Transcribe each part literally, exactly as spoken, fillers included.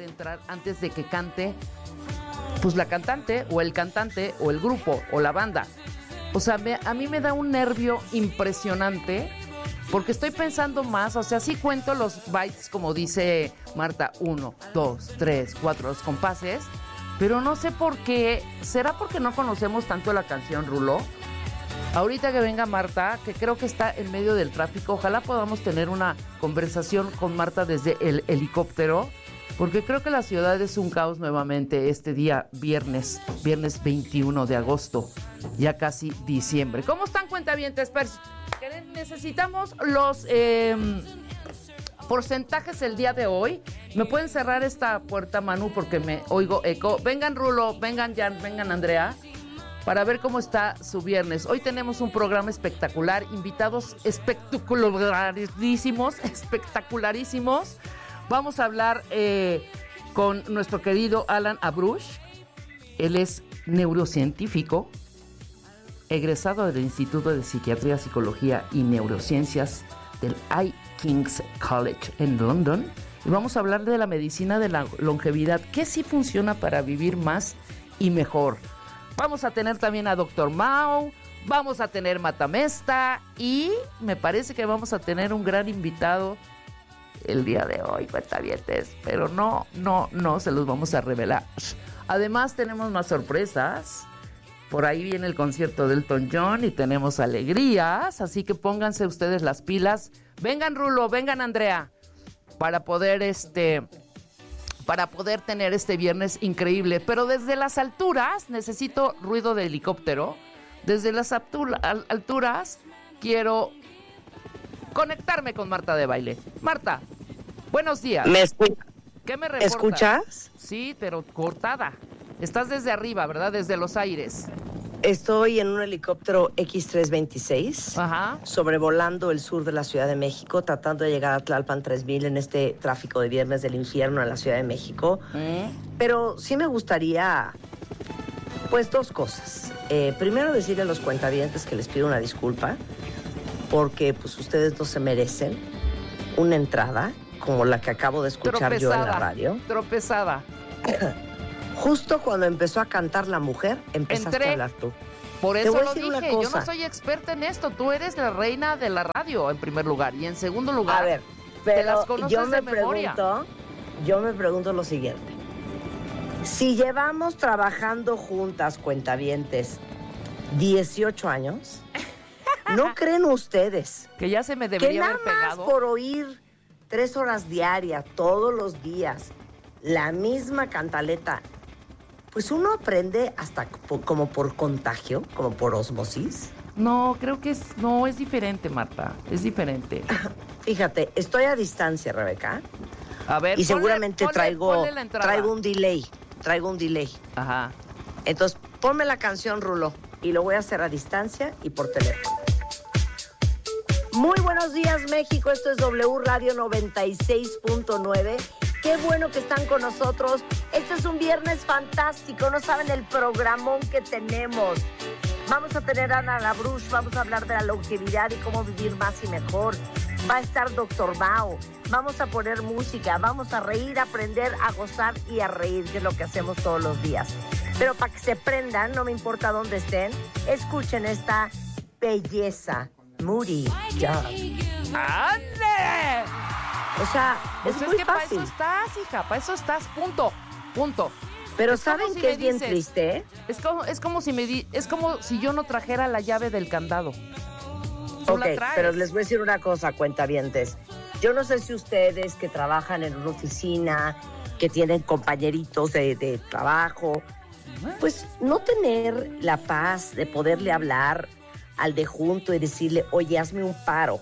de entrar antes de que cante pues la cantante o el cantante o el grupo o la banda. O sea, me, a mí me da un nervio impresionante porque estoy pensando más, o sea, sí cuento los bytes como dice Marta, uno, dos, tres, cuatro, los compases, pero no sé por qué. ¿Será porque no conocemos tanto la canción, Rulo? Ahorita que venga Marta, que creo que está en medio del tráfico, ojalá podamos tener una conversación con Marta desde el helicóptero, porque creo que la ciudad es un caos nuevamente este día viernes, viernes veintiuno de agosto, ya casi diciembre. ¿Cómo están, cuentavientes? Necesitamos los eh, porcentajes el día de hoy. ¿Me pueden cerrar esta puerta, Manu? Porque me oigo eco. Vengan, Rulo, vengan, Jan, vengan, Andrea, para ver cómo está su viernes. Hoy tenemos un programa espectacular, invitados espectacularísimos, espectacularísimos. Vamos a hablar eh, con nuestro querido Alan Abrush. Él es neurocientífico, egresado del Instituto de Psiquiatría, Psicología y Neurociencias del I King's College en London. Y vamos a hablar de la medicina de la longevidad, que sí funciona para vivir más y mejor. Vamos a tener también a doctor Mao, vamos a tener Matamesta y me parece que vamos a tener un gran invitado el día de hoy, cuentavientes, pero no, no, no se los vamos a revelar. Además tenemos más sorpresas. Por ahí viene el concierto del Elton John y tenemos alegrías, así que pónganse ustedes las pilas. Vengan, Rulo, vengan, Andrea, para poder este, para poder tener este viernes increíble. Pero desde las alturas necesito ruido de helicóptero. Desde las alturas quiero conectarme con Marta de Baile. Marta, buenos días. ¿Me escu- ¿Qué me reportas? ¿Escuchas? Sí, pero cortada. Estás desde arriba, ¿verdad? Desde los aires. Estoy en un helicóptero equis trescientos veintiséis, Ajá. sobrevolando el sur de la Ciudad de México, tratando de llegar a Tlalpan tres mil en este tráfico de viernes del infierno en la Ciudad de México. ¿Eh? Pero sí me gustaría, pues, dos cosas. Eh, primero, decirle a los cuentavientes que les pido una disculpa, porque pues ustedes no se merecen una entrada como la que acabo de escuchar tropezada, yo en la radio. Tropezada. Justo cuando empezó a cantar la mujer, empezaste Entré. a hablar tú. Por eso lo dije, yo no soy experta en esto. Tú eres la reina de la radio, en primer lugar. Y en segundo lugar, a ver, pero te las conoces yo me de memoria. Pregunto, yo me pregunto lo siguiente. Si llevamos trabajando juntas, cuentavientes, dieciocho años, ¿no creen ustedes que ya se me debería que haber pegado? nada más por oír tres horas diarias, todos los días, la misma cantaleta, pues uno aprende hasta como por contagio, como por osmosis? No, creo que es, no, es diferente, Marta, es diferente. Fíjate, estoy a distancia, Rebeca. A ver, y ponle, seguramente ponle, traigo, ponle traigo un delay, traigo un delay. Ajá. Entonces, ponme la canción, Rulo, y lo voy a hacer a distancia y por teléfono. Muy buenos días, México, esto es W Radio noventa y seis punto nueve. Qué bueno que están con nosotros. Este es un viernes fantástico. No saben el programón que tenemos. Vamos a tener a Ana Labrush, vamos a hablar de la longevidad y cómo vivir más y mejor. Va a estar doctor Mao. Vamos a poner música, vamos a reír, a aprender, a gozar y a reír, que es lo que hacemos todos los días. Pero para que se prendan, no me importa dónde estén, escuchen esta belleza. Moody Young. ¡Ande! O sea, pues es, es muy que fácil. para eso estás, hija, para eso estás, punto, punto. Pero es ¿saben si qué es bien dices, triste? Es como, es como si me di, es como si yo no trajera la llave del candado. Tú Ok, la traes. pero les voy a decir una cosa, cuentavientes. Yo no sé si ustedes que trabajan en una oficina, que tienen compañeritos de, de trabajo, pues no tener la paz de poderle hablar al de junto y decirle, oye, hazme un paro.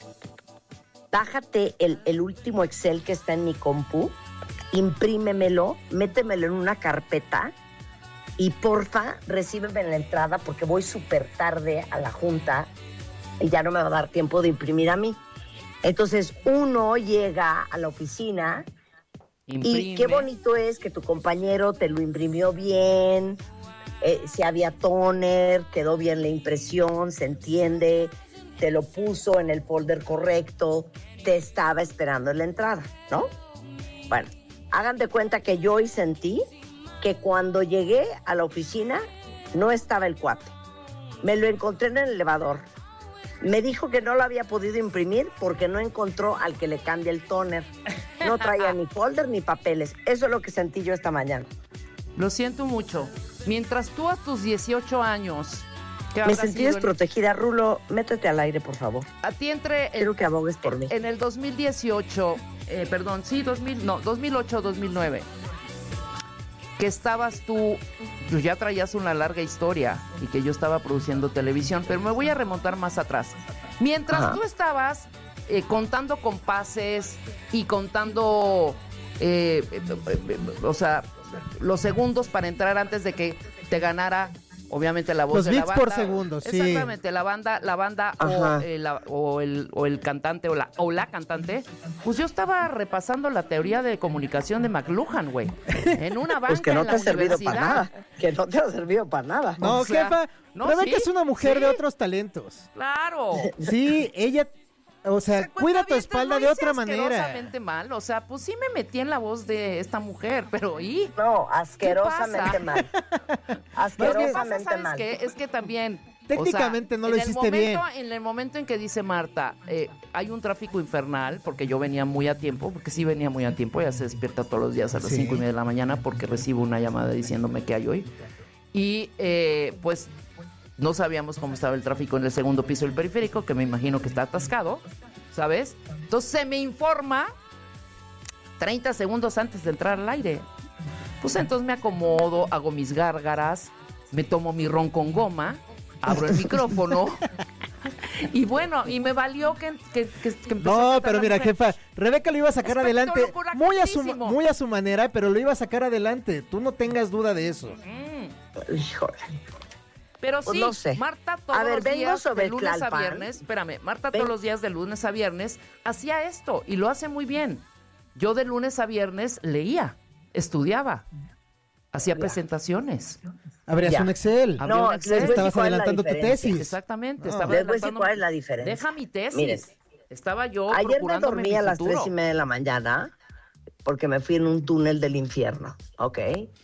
Bájate el, el último Excel que está en mi compu, imprímemelo, métemelo en una carpeta y porfa, recíbeme en la entrada porque voy súper tarde a la junta y ya no me va a dar tiempo de imprimir a mí. Entonces uno llega a la oficina Imprime. Y qué bonito es que tu compañero te lo imprimió bien, eh, si había toner, quedó bien la impresión, se entiende, te lo puso en el folder correcto, te estaba esperando en la entrada, ¿no? Bueno, Hagan de cuenta que yo hoy sentí que cuando llegué a la oficina no estaba el cuate. Me lo encontré en el elevador. Me dijo que no lo había podido imprimir porque no encontró al que le cambie el tóner. No traía ni folder ni papeles. Eso es lo que sentí yo esta mañana. Lo siento mucho. Mientras tú a tus dieciocho años... Me sentí desprotegida. En... Rulo, métete al aire, por favor. A ti entre... Quiero el, que abogues por mí. En el dos mil dieciocho, eh, perdón, sí, dos mil, no, dos mil ocho, dos mil nueve, que estabas tú, tú ya traías una larga historia y que yo estaba produciendo televisión, pero me voy a remontar más atrás. Mientras Ajá. tú estabas eh, contando compases y contando, eh, eh, eh, o sea, los segundos para entrar antes de que te ganara... Obviamente la voz Los de la banda. Los beats por segundo, sí. Exactamente, la banda, la banda o, eh, la, o, el, o el cantante o la, o la cantante. Pues yo estaba repasando la teoría de comunicación de McLuhan, güey. En una banca pues que no en te la ha servido para nada. Que no te ha servido para nada. No, o sea, jefa, no, Rebeca ¿sí? es una mujer ¿sí? de otros talentos. Claro. Sí, ella... O sea, o sea cuida tu espalda de otra manera. Mal, o sea, pues sí me metí en la voz de esta mujer, pero ¿y? No, asquerosamente mal. Asquerosamente ¿sabes mal. Qué? Es que también... Técnicamente o sea, no lo hiciste momento, bien. En el momento en que dice Marta, eh, hay un tráfico infernal, porque yo venía muy a tiempo, porque sí venía muy a tiempo, ella se despierta todos los días a las sí. cinco y media de la mañana porque recibo una llamada diciéndome qué hay hoy. Y eh, pues... No sabíamos cómo estaba el tráfico en el segundo piso del periférico, que me imagino que está atascado, ¿sabes? Entonces se me informa treinta segundos antes de entrar al aire. Pues entonces me acomodo, hago mis gárgaras, me tomo mi ron con goma, abro el micrófono y bueno, y me valió que, que, que, que empezó No, a pero mira, jefa, Rebeca lo iba a sacar adelante muy a, su, muy a su manera, pero lo iba a sacar adelante. Tú no tengas duda de eso. Mm. Híjole. Pero sí, pues no sé. Marta todos a ver, los vengo días sobre de lunes Tlalpan. a viernes, espérame, Marta Ven. todos los días de lunes a viernes hacía esto y lo hace muy bien. Yo de lunes a viernes leía, estudiaba, hacía ya. presentaciones. Abrías ya. un Excel. Abría no, un Excel. Estabas adelantando tu tesis. Exactamente. No. Estaba Les voy a decir cuál es la diferencia. Deja mi tesis. Miren, estaba yo ayer me procurándome dormí mi a las futuro. tres y media de la mañana porque me fui en un túnel del infierno, ¿ok?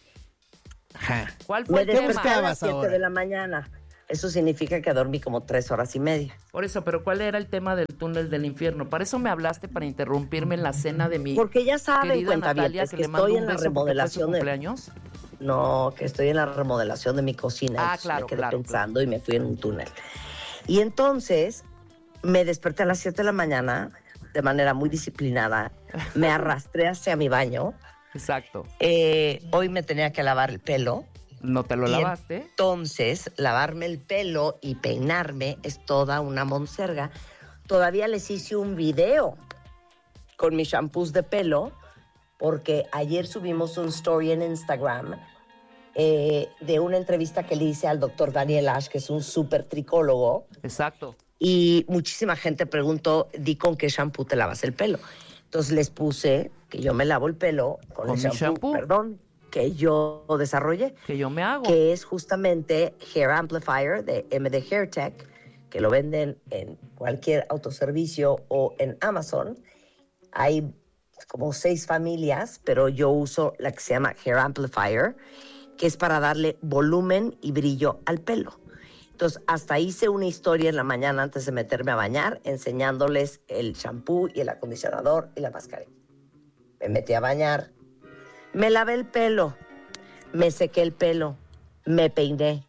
Ajá. ¿Cuál fue me el tema? desperté a las siete de la mañana. Eso significa que dormí como tres horas y media. Por eso, pero ¿cuál era el tema del túnel del infierno? ¿Para eso me hablaste, para interrumpirme en la cena de mi Porque ya saben, cuentavientes, que, que estoy en la remodelación de cumpleaños? No, que estoy en la remodelación de mi cocina. Ah, claro, me quedé claro, pensando claro. y me fui en un túnel. Y entonces me desperté a las siete de la mañana de manera muy disciplinada. Me arrastré hacia mi baño. Exacto. Eh, hoy me tenía que lavar el pelo. ¿No te lo y lavaste? Entonces, lavarme el pelo y peinarme es toda una monserga. Todavía les hice un video con mis shampoos de pelo, porque ayer subimos un story en Instagram eh, de una entrevista que le hice al doctor Daniel Ash, que es un súper tricólogo. Exacto. Y muchísima gente preguntó, di con qué shampoo te lavas el pelo. Entonces les puse que yo me lavo el pelo con, ¿Con el shampoo, shampoo? perdón, que yo desarrollé. Que yo me hago. Que es justamente Hair Amplifier de M D Hair Tech, que lo venden en cualquier autoservicio o en Amazon. Hay como seis familias, pero yo uso la que se llama Hair Amplifier, que es para darle volumen y brillo al pelo. Entonces, hasta hice una historia en la mañana antes de meterme a bañar, enseñándoles el shampoo y el acondicionador y la mascarilla. Me metí a bañar, me lavé el pelo, me sequé el pelo, me peiné,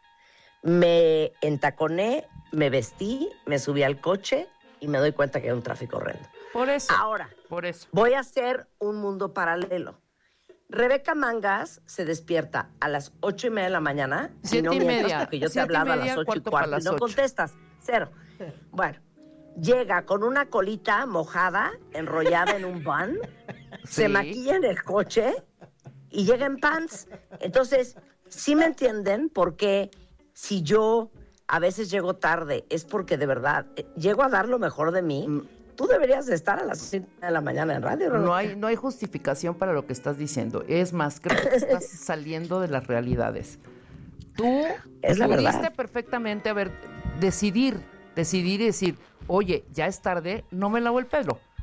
me entaconé, me vestí, me subí al coche y me doy cuenta que hay un tráfico horrendo. Por eso. Ahora, por eso. voy a hacer un mundo paralelo. Rebeca Mangas se despierta a las ocho y media de la mañana. Siete y no y mientras, media. porque yo te Siete y hablaba media, a las ocho y cuarto cuarto para y no las ocho. contestas. Cero. Bueno, llega con una colita mojada, enrollada en un bun, Sí. se maquilla en el coche y llega en pants. Entonces, ¿sí me entienden por qué si yo a veces llego tarde es porque de verdad eh, llego a dar lo mejor de mí? Mm. Tú deberías de estar a las siete de la mañana en radio, ¿no? No hay, no hay justificación para lo que estás diciendo. Es más, creo que estás saliendo de las realidades. Tú Es la pudiste verdad. perfectamente haber decidir, decidir y decir, oye, ya es tarde, no me lavo el pelo.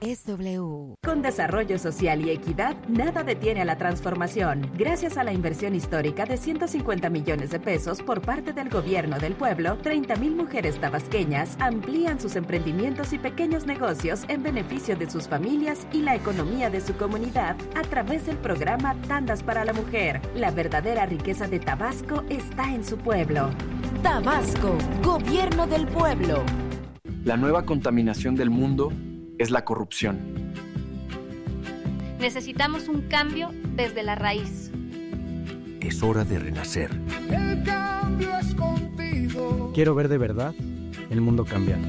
Es W. Con desarrollo social y equidad, nada detiene a la transformación. Gracias a la inversión histórica de ciento cincuenta millones de pesos por parte del gobierno del pueblo, treinta mil mujeres tabasqueñas amplían sus emprendimientos y pequeños negocios en beneficio de sus familias y la economía de su comunidad a través del programa Tandas para la Mujer. La verdadera riqueza de Tabasco está en su pueblo. Tabasco, gobierno del pueblo. La nueva contaminación del mundo es la corrupción. Necesitamos un cambio desde la raíz. Es hora de renacer. El cambio es contigo. Quiero ver de verdad el mundo cambiar.